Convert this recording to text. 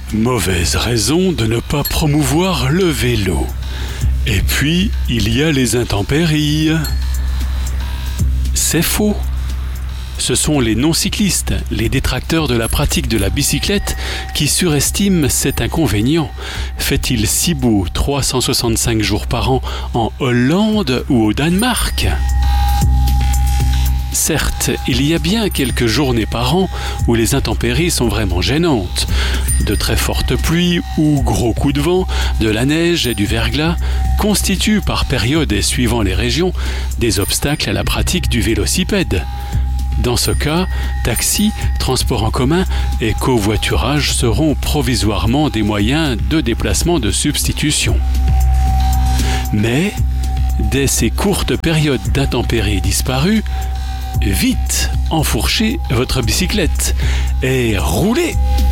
Mauvaise raison de ne pas promouvoir le vélo. Et puis, il y a les intempéries. C'est faux. Ce sont les non-cyclistes, les détracteurs de la pratique de la bicyclette, qui surestiment cet inconvénient. Fait-il si beau 365 jours par an en Hollande ou au Danemark ? Certes, il y a bien quelques journées par an où les intempéries sont vraiment gênantes. De très fortes pluies ou gros coups de vent, de la neige et du verglas constituent par période et suivant les régions des obstacles à la pratique du vélocipède. Dans ce cas, taxi, transport en commun et covoiturage seront provisoirement des moyens de déplacement de substitution. Mais, dès ces courtes périodes d'intempéries disparues, vite enfourchez votre bicyclette et roulez!